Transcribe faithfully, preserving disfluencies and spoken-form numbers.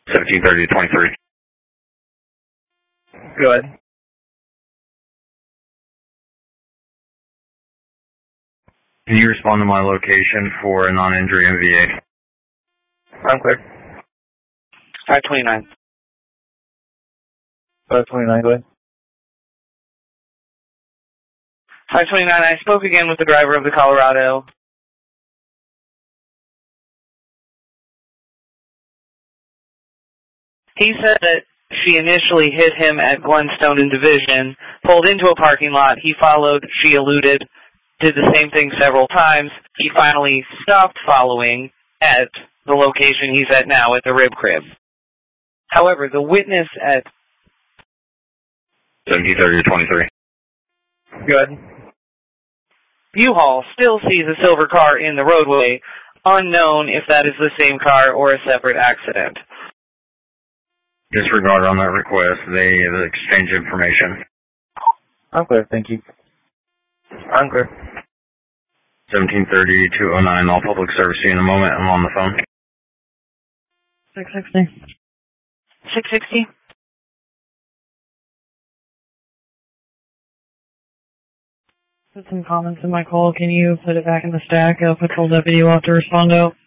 seventeen thirty to twenty-three. Go ahead. Can you respond to my location for a non-injury M V A? I'm clear. five twenty-nine. five twenty-nine, go ahead. five twenty-nine, I spoke again with the driver of the Colorado. He said that she initially hit him at Glenstone and Division, pulled into a parking lot, he followed, she eluded, did the same thing several times. He finally stopped following at the location he's at now, at the Rib Crib. However, the witness at seventeen thirty to twenty-three. Go ahead. U-Haul still sees a silver car in the roadway, unknown if that is the same car or a separate accident. Disregard on that request. They exchange information. I'm clear, thank you. I'm clear. seventeen thirty to oh nine, all public service in a moment. I'm on the phone. six sixty. six sixty? Put some comments in my call. Can you put it back in the stack? A patrol deputy will have to respond out.